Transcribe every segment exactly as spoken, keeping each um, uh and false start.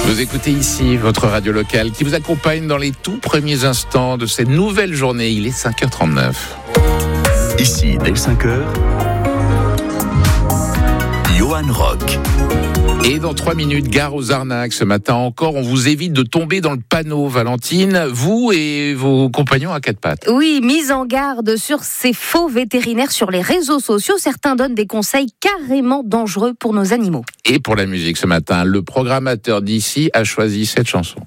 Vous écoutez ici votre radio locale qui vous accompagne dans les tout premiers instants de cette nouvelle journée. Il est cinq heures trente-neuf. Ici, dès cinq heures, Johan Rock. Et dans trois minutes, gare aux arnaques. Ce matin encore, on vous évite de tomber dans le panneau, Valentine, vous et vos compagnons à quatre pattes. Oui, mise en garde sur ces faux vétérinaires sur les réseaux sociaux. Certains donnent des conseils carrément dangereux pour nos animaux. Et pour la musique ce matin, le programmateur d'ici a choisi cette chanson.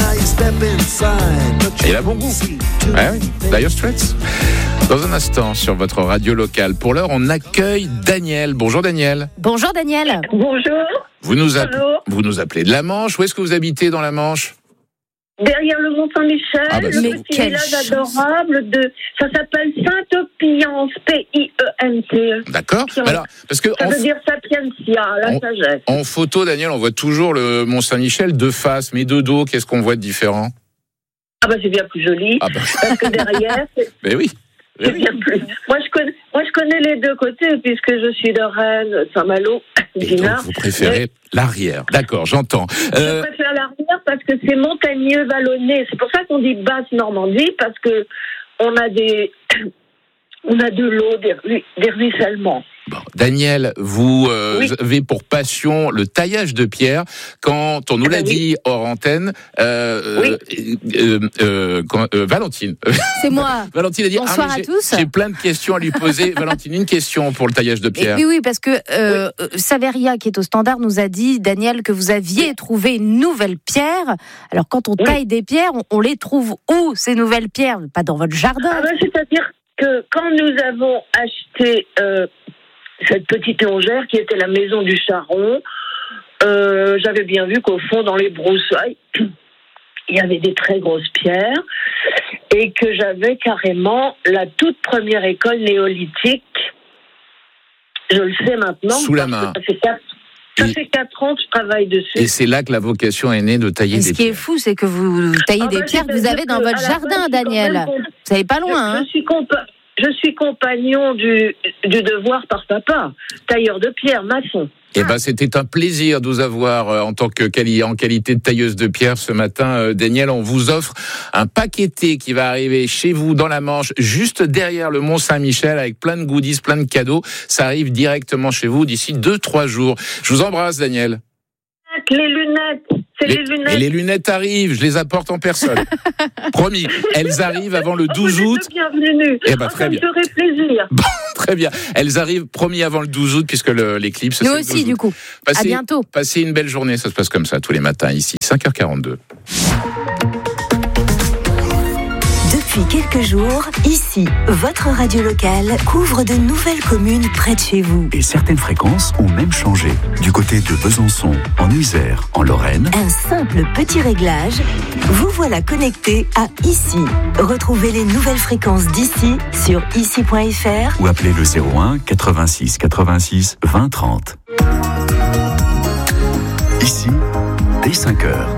Et il a bon goût. Ah oui, Dire Straits. Dans un instant, sur votre radio locale. Pour l'heure, on accueille Daniel. Bonjour Daniel. Bonjour Daniel. Bonjour. Vous nous, appelez, Bonjour. vous nous appelez de la Manche. Où est-ce que vous habitez dans la Manche ? Derrière le Mont-Saint-Michel, Ah bah, le mais petit quelle village chance. adorable de, ça s'appelle Sainte-Pience, P I E N T E. D'accord. Pience. Alors, parce que Ça en, veut dire Sapientia, la on- sagesse. en photo, Daniel, on voit toujours le Mont-Saint-Michel de face, mais de dos, qu'est-ce qu'on voit de différent ? Ah bah c'est bien plus joli, Ah bah, parce que derrière, c'est, mais oui. Mais c'est oui. bien plus. Moi je connais, moi je connais les deux côtés puisque je suis de Rennes, Saint-Malo, Et donc, Dinard. vous préférez l'arrière. D'accord, j'entends. Euh, Je préfère l'arrière parce que c'est montagneux, vallonné. C'est pour ça qu'on dit basse Normandie, parce que on a des, on a de l'eau, des, ru- des ruissellements. Bon, Daniel, vous euh, Oui. avez pour passion le taillage de pierre. Quand on nous Ah l'a bah oui. dit hors antenne, euh, Oui. euh, euh, euh, quand- euh, Valentine. C'est moi. Valentine a dit Bonsoir mais à j'ai- tous. J'ai plein de questions à lui poser. Valentine, une question pour le taillage de Et pierre. oui, oui, parce que euh, euh, Saveria, qui est au standard, nous a dit, Daniel, que vous aviez trouvé une nouvelle pierre. Alors, quand on Oui. taille des pierres, on, on les trouve où, ces nouvelles pierres ? Pas dans votre jardin. Ah ben, c'est-à-dire que quand nous avons acheté euh, cette petite longère qui était la maison du Charron, euh, j'avais bien vu qu'au fond, dans les broussailles, il y avait des très grosses pierres et que j'avais carrément la toute première école néolithique. Je le sais maintenant. Sous la parce main. que Ça fait quatre, ça Et- fait quatre ans que je travaille dessus. Et c'est là que la vocation est née de tailler Et des ce qui est pierres. fou, c'est que vous taillez Ah des ben, pierres que vous c'est-à-dire avez dans que, votre à la jardin, fin, je suis quand Daniel. même con- Vous n'allez pas loin, je, hein ? je suis compa- je suis compagnon du, du devoir par papa, tailleur de pierre, maçon. Eh ben, c'était un plaisir de vous avoir euh, en tant que quali- en qualité de tailleuse de pierre ce matin, euh, Daniel. On vous offre un paqueté qui va arriver chez vous dans la Manche, juste derrière le Mont Saint-Michel, avec plein de goodies, plein de cadeaux. Ça arrive directement chez vous d'ici deux, trois jours. Je vous embrasse, Daniel. Les lunettes, c'est les, lunettes. Et les lunettes arrivent, je les apporte en personne. Promis, elles arrivent avant le douze août. Bienvenue. Eh ben, Oh, très ça bien. me ferait plaisir. Très bien. Elles arrivent, promis, avant le douze août, puisque le- l'éclipse, c'est Nous le aussi, douze août. du coup. Passez, À bientôt. Passez une belle journée, ça se passe comme ça tous les matins ici, cinq heures quarante-deux. Depuis quelques jours, ici, votre radio locale couvre de nouvelles communes près de chez vous. Et certaines fréquences ont même changé. Du côté de Besançon, en Isère, en Lorraine, Un simple petit réglage, vous voilà connecté à Ici. Retrouvez les nouvelles fréquences d'ici sur ici point f r. ou appelez le zéro un quatre-vingt-six quatre-vingt-six vingt trente. Ici, dès cinq heures.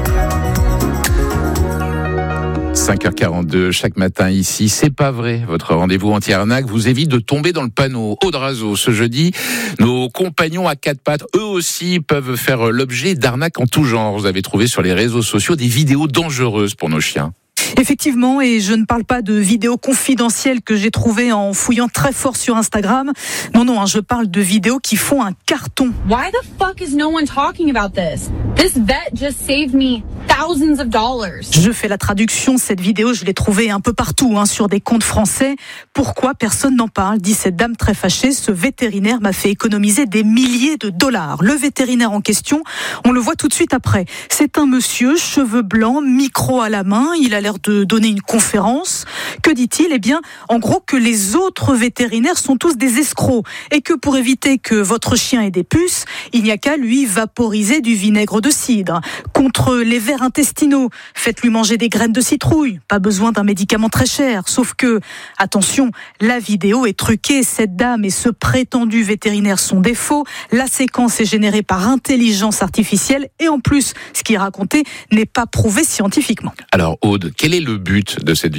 cinq heures quarante-deux, chaque matin ici, c'est pas vrai. Votre rendez-vous anti-arnaque vous évite de tomber dans le panneau. Audrazo, ce jeudi, nos compagnons à quatre pattes, eux aussi, peuvent faire l'objet d'arnaques en tout genre. Vous avez trouvé sur les réseaux sociaux des vidéos dangereuses pour nos chiens. Effectivement, et je ne parle pas de vidéos confidentielles que j'ai trouvées en fouillant très fort sur Instagram. Non, non, hein, je parle de vidéos qui font un carton. Why the fuck is no one talking about this? This vet just saved me thousands of dollars. Je fais la traduction, cette vidéo, je l'ai trouvée un peu partout, hein, sur des comptes français. Pourquoi personne n'en parle, dit cette dame très fâchée. Ce vétérinaire m'a fait économiser des milliers de dollars. Le vétérinaire en question, on le voit tout de suite après. C'est un monsieur, cheveux blancs, micro à la main, il a l'air de donner une conférence. Que dit-il ? Eh bien, en gros, que les autres vétérinaires sont tous des escrocs et que pour éviter que votre chien ait des puces, il n'y a qu'à lui vaporiser du vinaigre de cidre. Contre les vers intestinaux, faites-lui manger des graines de citrouille. Pas besoin d'un médicament très cher. Sauf que, attention, la vidéo est truquée. Cette dame et ce prétendu vétérinaire sont des faux. La séquence est générée par intelligence artificielle et en plus, ce qui est raconté n'est pas prouvé scientifiquement. Alors Aude, quel est le but de cette vidéo ?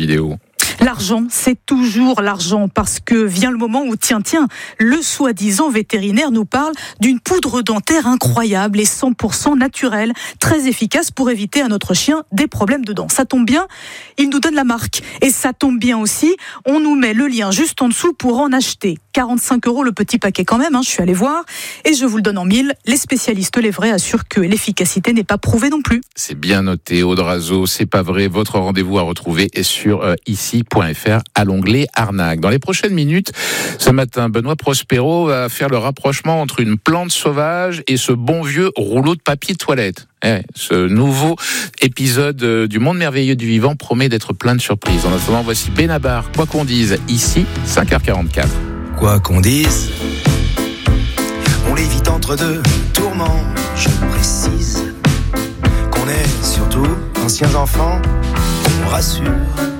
L'argent, c'est toujours l'argent, parce que vient le moment où, tiens, tiens, le soi-disant vétérinaire nous parle d'une poudre dentaire incroyable et cent pour cent naturelle, très efficace pour éviter à notre chien des problèmes de dents. Ça tombe bien, il nous donne la marque. Et ça tombe bien aussi, on nous met le lien juste en dessous pour en acheter. quarante-cinq euros le petit paquet quand même, hein, je suis allée voir, et je vous le donne en mille. Les spécialistes, les vrais, assurent que l'efficacité n'est pas prouvée non plus. C'est bien noté, Aude Razeau, c'est pas vrai. Votre rendez-vous à retrouver est sur euh, ici point f r à l'onglet arnaque. Dans les prochaines minutes, ce matin, Benoît Prospero va faire le rapprochement entre une plante sauvage et ce bon vieux rouleau de papier de toilette. Eh, ce nouveau épisode euh, du monde merveilleux du vivant promet d'être plein de surprises. En attendant, voici Benabar, quoi qu'on dise, ici, cinq heures quarante-quatre. Quoi qu'on dise, on l'évite entre deux tourments. Je précise qu'on est surtout anciens enfants, on rassure.